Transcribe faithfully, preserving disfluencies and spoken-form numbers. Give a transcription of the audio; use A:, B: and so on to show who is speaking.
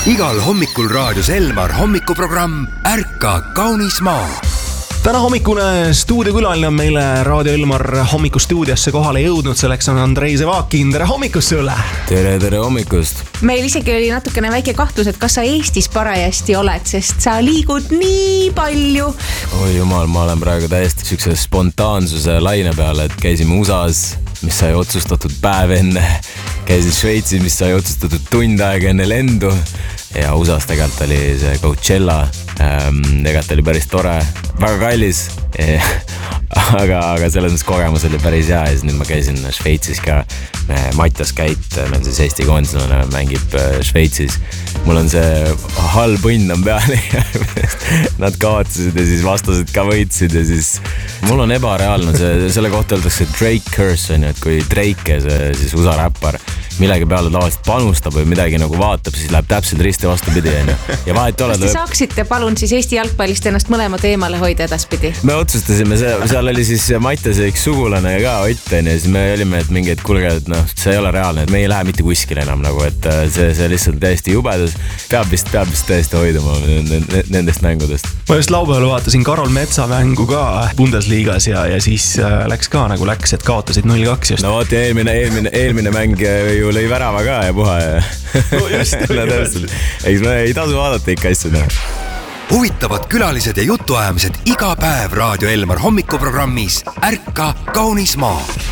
A: Igal hommikul raadios Elmar hommikuprogramm Ärka kaunis maa.
B: Täna hommikune stuudiokülaline on meile Raadio Elmar hommikustuudiosse kohale jõudnud. Selleks on Andrei Zevakin. Tere hommikust sulle!
C: Tere, tere hommikust!
D: Meil isegi oli natukene väike kahtlus, et kas sa Eestis parajasti oled, sest sa liigud nii palju.
C: Oi jumal, ma olen praegu täiesti sükse spontaansuse laine peale, et käisime U S A-s, mis sai otsustatud päev enne. Käisin Šveitsis, mis sai otsustatud tund aega enne lendu. Ja U S A-s tegelikult oli see Coachella. Tegelikult oli päris tore, väga kallis, aga, aga selles mõttes kogemus oli päris hea. Ja siis nüüd ma käisin Šveitsis ka. Matjas Käit, meil siis Eesti koondislane mängib Šveitsis. Mul on see halb õnn on peale. Nad kaotasid ja siis vastased ka võitsid ja siis mul on ebareaalne see, selle kohta öeldakse Drake curse on ju, et kui Drake, see siis U S A räppar, millegi peale tavaliselt panustab või midagi nagu vaatab, siis läheb täpselt risti vastupidi on ju. Ja vahet oled.
D: Kas te saaksite palun siis Eesti jalgpallist ennast mõlema teemale hoida edaspidi?
C: Me otsustasime, seal oli siis Matjas üks sugulane ka Ott on ja siis me olime, et mingi, et kulge, et noh, see ei ole reaalne, et me ei lähe mitte kuskile enam nagu, et see, see lihtsalt täiesti jubedus. Peab vist, peab vist täiesti hoiduma nendest mängudest.
B: Ma just laupäeval vaatasin Karol Metsa mängu ka Bundesliigas ja, ja siis läks ka nagu läks, et kaotasid null kaks just.
C: No vaat ja eelmine, eelmine, eelmine mäng ju lõi värava ka ja puha ja
B: no just,
C: no, täpselt. Eks me ei tasu vaadata ikka asju näha.
A: Huvitavad külalised ja jutuajamised iga päev Raadio Elmar hommikuprogrammis Ärka kaunis maa.